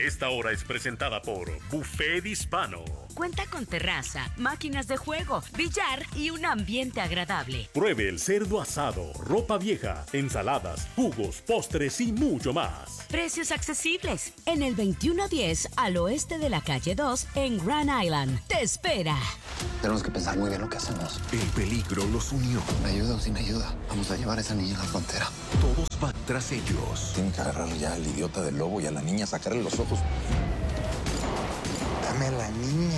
Esta hora es presentada por Buffet Hispano. Cuenta con terraza, máquinas de juego, billar y un ambiente agradable. Pruebe el cerdo asado, ropa vieja, ensaladas, jugos, postres y mucho más. Precios accesibles. En el 2110 al oeste de la calle 2 en Grand Island. ¡Te espera! Tenemos que pensar muy bien lo que hacemos. El peligro los unió. ¿Con ayuda o sin ayuda? Vamos a llevar a esa niña a la frontera. Todos van tras ellos. Tienen que agarrar ya al idiota del lobo y a la niña sacarle los ojos. Dame a la niña.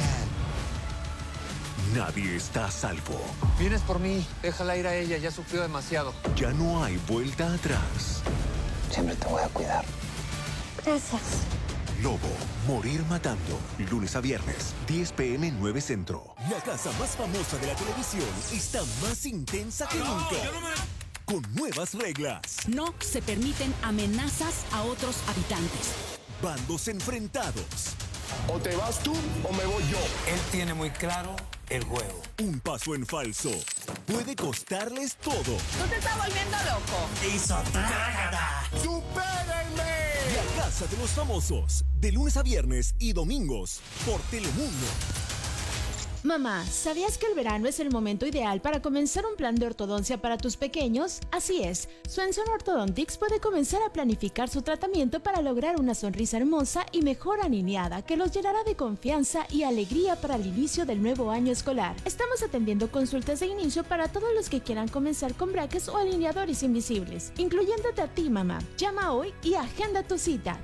Nadie está a salvo. Vienes por mí, déjala ir a ella, ya sufrió demasiado. Ya no hay vuelta atrás. Siempre te voy a cuidar. Gracias. Lobo, morir matando. Lunes a viernes, 10 p.m. 9 Centro. La casa más famosa de la televisión está más intensa que nunca. Con nuevas reglas. No se permiten amenazas a otros habitantes. Bandos enfrentados. O te vas tú o me voy yo. Él tiene muy claro el juego. Un paso en falso puede costarles todo. ¿Tú te estás volviendo loco? ¡Hizo trágata! ¡Supérenme! La Casa de los Famosos. De lunes a viernes y domingos por Telemundo. Mamá, ¿sabías que el verano es el momento ideal para comenzar un plan de ortodoncia para tus pequeños? Así es, Swenson Orthodontics puede comenzar a planificar su tratamiento para lograr una sonrisa hermosa y mejor alineada que los llenará de confianza y alegría para el inicio del nuevo año escolar. Estamos atendiendo consultas de inicio para todos los que quieran comenzar con brackets o alineadores invisibles, incluyéndote a ti, mamá. Llama hoy y agenda tu cita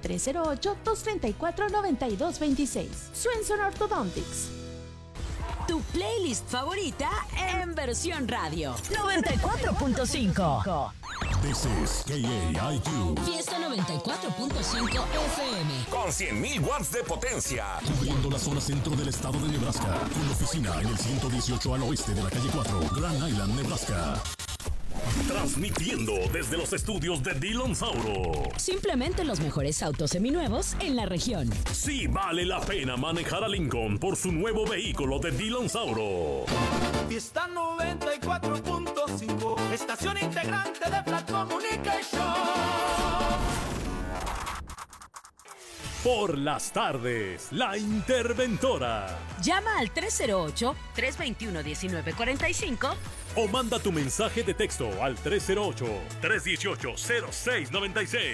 308-234-9226. Swenson Orthodontics. Tu playlist favorita en versión radio. 94.5. This is KAIQ. Fiesta 94.5 FM. Con 100.000 watts de potencia. Cubriendo la zona centro del estado de Nebraska. Con oficina en el 118 al oeste de la calle 4, Grand Island, Nebraska. Transmitiendo desde los estudios de Dillon Sauro. Simplemente los mejores autos seminuevos en la región. Sí vale la pena manejar a Lincoln por su nuevo vehículo de Dillon Sauro. Fiesta 94.5, estación integrante de Flat Communication. Por las tardes, La Interventora. Llama al 308-321-1945 o manda tu mensaje de texto al 308-318-0696.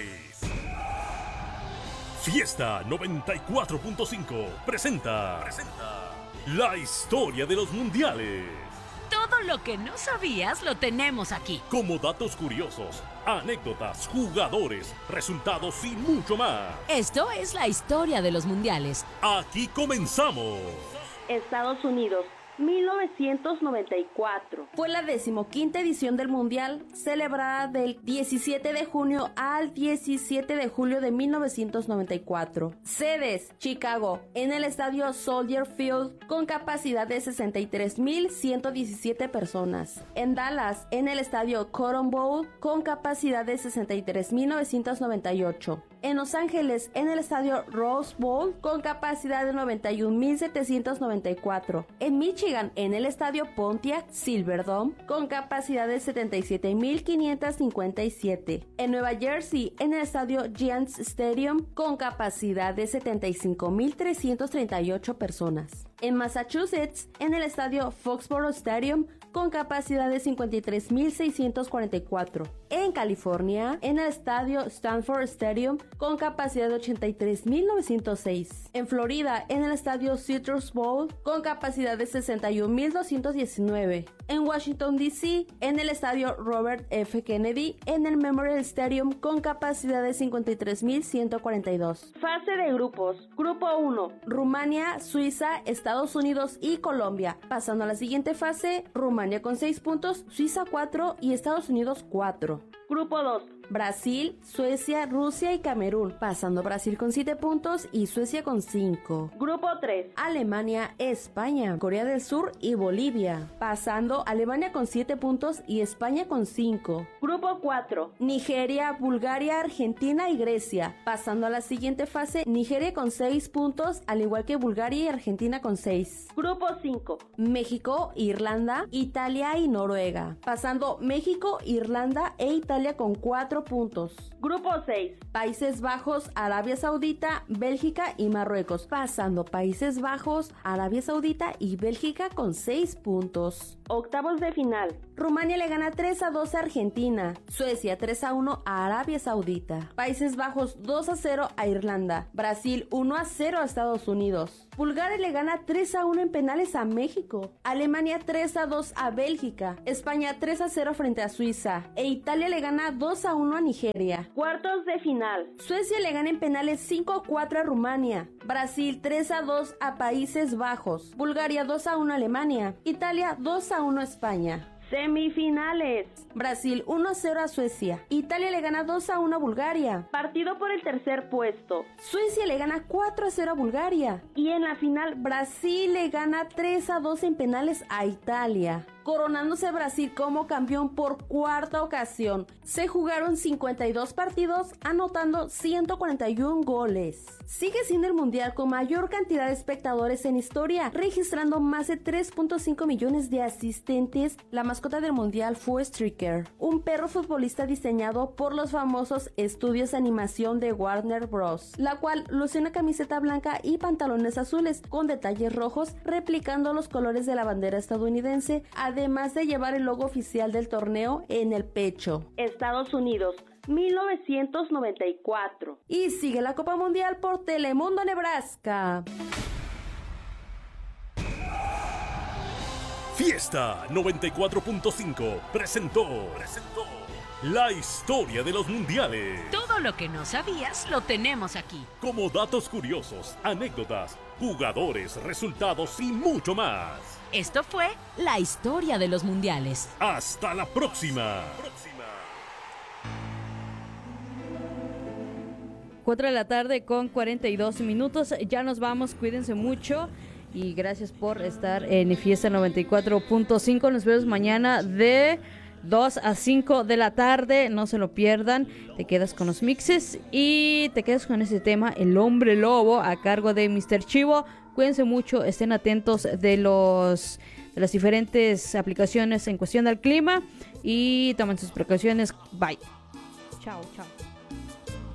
Fiesta 94.5 presenta la historia de los mundiales. Todo lo que no sabías lo tenemos aquí. Como datos curiosos, anécdotas, jugadores, resultados y mucho más. Esto es la historia de los mundiales. Aquí comenzamos. Estados Unidos, 1994. Fue la 15ª edición del Mundial, celebrada del 17 de junio al 17 de julio de 1994. Sedes: Chicago, en el estadio Soldier Field, con capacidad de 63,117 personas. En Dallas, en el estadio Cotton Bowl, con capacidad de 63,998. En Los Ángeles, en el estadio Rose Bowl, con capacidad de 91,794. En Michigan, en el estadio Pontiac Silverdome, con capacidad de 77,557. En Nueva Jersey, en el estadio Giants Stadium, con capacidad de 75,338 personas. En Massachusetts, en el estadio Foxborough Stadium, con capacidad de 53,644. En California, en el estadio Stanford Stadium, con capacidad de 83,906. En Florida, en el estadio Citrus Bowl, con capacidad de 61,219. En Washington, D.C., en el estadio Robert F. Kennedy, en el Memorial Stadium, con capacidad de 53,142. Fase de grupos. Grupo 1, Rumania, Suiza, Estados Unidos y Colombia. Pasando a la siguiente fase, Rumania con 6 puntos, Suiza 4 y Estados Unidos 4. Grupo 2, Brasil, Suecia, Rusia y Camerún, pasando Brasil con 7 puntos y Suecia con 5. Grupo 3, Alemania, España, Corea del Sur y Bolivia, pasando Alemania con 7 puntos y España con 5. Grupo 4, Nigeria, Bulgaria, Argentina y Grecia, pasando a la siguiente fase, Nigeria con 6 puntos, al igual que Bulgaria y Argentina con 6. Grupo 5, México, Irlanda, Italia y Noruega, pasando México, Irlanda e Italia con 4 4 puntos. Grupo 6. Países Bajos, Arabia Saudita, Bélgica y Marruecos. Pasando Países Bajos, Arabia Saudita y Bélgica con 6 puntos. Octavos de final. Rumania le gana 3-2 a Argentina. Suecia 3-1 a Arabia Saudita. Países Bajos 2-0 a Irlanda. Brasil 1-0 a Estados Unidos. Bulgaria le gana 3-1 en penales a México. Alemania 3-2 a Bélgica. España 3-0 frente a Suiza. E Italia le gana 2-1 a Nigeria. Cuartos de final. Suecia le gana en penales 5-4 a Rumania. Brasil 3-2 a Países Bajos. Bulgaria 2-1 a Alemania. Italia 2-1 a España. Semifinales. Brasil 1-0 a Suecia. Italia le gana 2-1 a Bulgaria. Partido por el tercer puesto. Suecia le gana 4-0 a Bulgaria. Y en la final, Brasil le gana 3-2 en penales a Italia. Coronándose Brasil como campeón por cuarta ocasión. Se jugaron 52 partidos, anotando 141 goles. Sigue siendo el mundial con mayor cantidad de espectadores en historia, registrando más de 3.5 millones de asistentes. La mascota del mundial fue Striker, un perro futbolista diseñado por los famosos estudios de animación de Warner Bros., la cual luce una camiseta blanca y pantalones azules con detalles rojos, replicando los colores de la bandera estadounidense, además de llevar el logo oficial del torneo en el pecho. Estados Unidos, 1994. Y sigue la Copa Mundial por Telemundo Nebraska. Fiesta 94.5 presentó la historia de los mundiales. Todo lo que no sabías lo tenemos aquí. Como datos curiosos, anécdotas, jugadores, resultados y mucho más. Esto fue la historia de los mundiales. Hasta la próxima. 4 de la tarde con 42 minutos. Ya nos vamos, cuídense mucho. Y gracias por estar en Fiesta 94.5. Nos vemos mañana de 2 a 5 de la tarde. No se lo pierdan. Te quedas con los mixes y te quedas con ese tema, El Hombre Lobo, a cargo de Mr. Chivo. Cuídense mucho, estén atentos de las diferentes aplicaciones en cuestión del clima y tomen sus precauciones. Bye. Chao, chao.